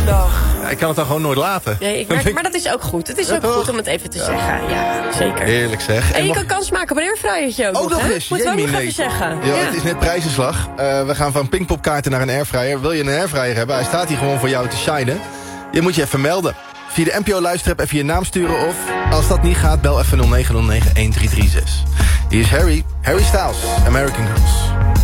dag. Ja, ik kan het dan gewoon nooit laten. Nee, maar dat is ook goed. Het is ook goed om het even te zeggen. Ja, zeker. Heerlijk zeg. En je kan kans maken op een airfryertje ook nog hè? eens. Moeten we ook nog even zeggen. Ja, het is net prijzenslag. We gaan van Pinkpopkaarten naar een airfryer. Wil je een airfryer hebben? Hij staat hier gewoon voor jou te shinen. Je moet je even melden. Via de NPO-luisterap even je naam sturen of... als dat niet gaat, bel even 0909-1336. Hier is Harry Styles, American Girls.